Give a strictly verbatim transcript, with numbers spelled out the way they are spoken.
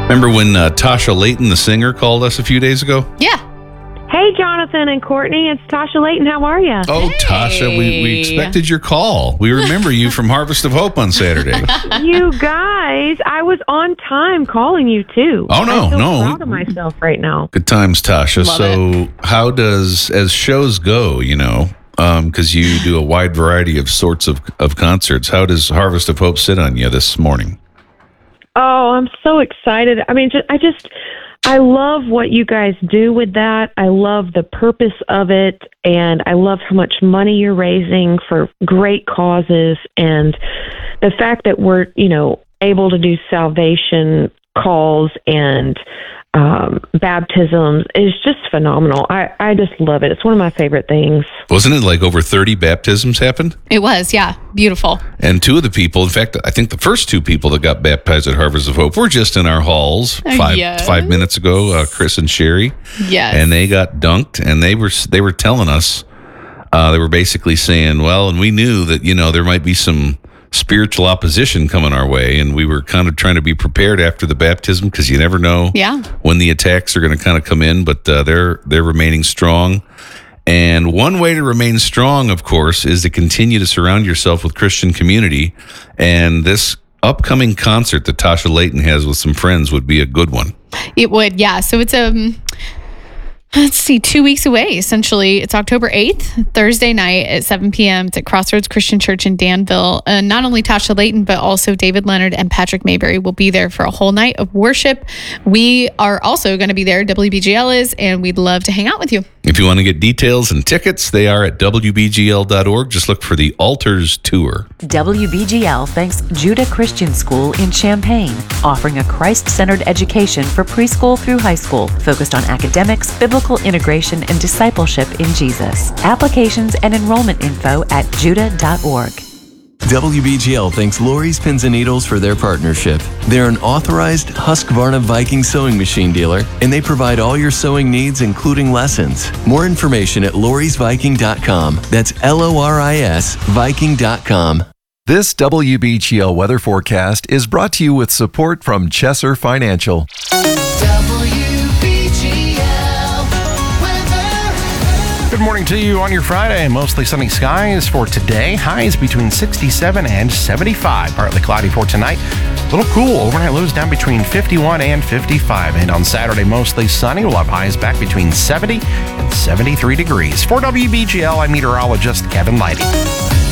Remember when uh, Tasha Layton, the singer, called us a few days ago? Yeah. Hey, Jonathan and Courtney, it's Tasha Layton. How are you? Oh, hey. Tasha, we, we expected your call. We remember you from Harvest of Hope on Saturday. You guys, I was on time calling you, too. Oh, no, I feel no. proud of myself right now. Good times, Tasha. Love so it. how does, as shows go, you know, because um, you do a wide variety of sorts of, of concerts, how does Harvest of Hope sit on you this morning? Oh, I'm so excited. I mean, just, I just... I love what you guys do with that. I love the purpose of it, and I love how much money you're raising for great causes, and the fact that we're, you know, able to do salvation calls and um, baptisms is just phenomenal. I, I just love it. It's one of my favorite things. Wasn't it like over thirty baptisms happened? It was, yeah. Beautiful. And two of the people, in fact, I think the first two people that got baptized at Harvest of Hope were just in our halls five Yes. five minutes ago, uh, Chris and Sherry. Yes. And they got dunked, and they were they were telling us, uh, they were basically saying, well, and we knew that, you know, there might be some spiritual opposition coming our way, and we were kind of trying to be prepared after the baptism because you never know Yeah. when the attacks are going to kind of come in, but uh, they're they're remaining strong. And one way to remain strong, of course, is to continue to surround yourself with Christian community. And this upcoming concert that Tasha Layton has with some friends would be a good one. It would, yeah. So it's um let's see, two weeks away, essentially. It's October eighth, Thursday night at seven p.m. It's at Crossroads Christian Church in Danville. And not only Tasha Layton, but also David Leonard and Patrick Mayberry will be there for a whole night of worship. We are also going to be there, W B G L is, and we'd love to hang out with you. If you want to get details and tickets, they are at W B G L dot org. Just look for the Altars Tour. W B G L thanks Judah Christian School in Champaign, offering a Christ-centered education for preschool through high school, focused on academics, biblical integration, and discipleship in Jesus. Applications and enrollment info at judah dot org. W B G L thanks Lori's Pins and Needles for their partnership. They're an authorized Husqvarna Viking sewing machine dealer, and they provide all your sewing needs, including lessons. More information at loris viking dot com. That's L O R I S Viking dot com. This W B G L weather forecast is brought to you with support from Chesser Financial. Good morning to you on your Friday. Mostly sunny skies for today. Highs between sixty-seven and seventy-five. Partly cloudy for tonight. A little cool. Overnight lows down between fifty-one and fifty-five. And on Saturday, mostly sunny. We'll have highs back between seventy and seventy-three degrees. For W B G L, I'm meteorologist Kevin Lighty.